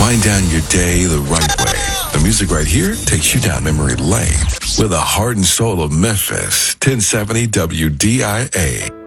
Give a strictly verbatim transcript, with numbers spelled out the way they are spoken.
Wind down your day the right way. The music right here takes you down memory lane with the heart and soul of Memphis. ten seventy W D I A.